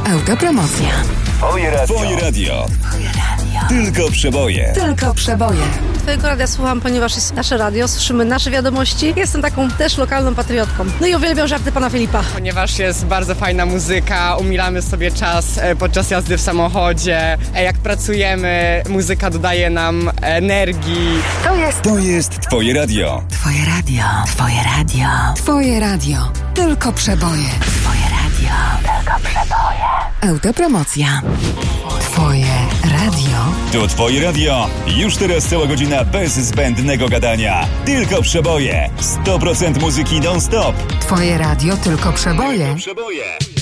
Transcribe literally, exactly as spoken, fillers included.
Autopromocja. Twoje radio. Twoje radio. Twoje radio. Tylko przeboje. Tylko przeboje. Twojego radia słucham, ponieważ jest nasze radio, słyszymy nasze wiadomości. Jestem taką też lokalną patriotką. No i uwielbiam żarty pana Filipa. Ponieważ jest bardzo fajna muzyka, umilamy sobie czas podczas jazdy w samochodzie. Jak pracujemy, muzyka dodaje nam energii. To jest... To jest Twoje radio. Twoje radio. Twoje radio. Twoje radio. Tylko przeboje. Twoje radio. Tylko przeboje. Autopromocja. Twoje radio. To Twoje radio. Już teraz cała godzina bez zbędnego gadania. Tylko przeboje. sto procent muzyki non-stop. Twoje radio. Tylko przeboje. Tylko przeboje.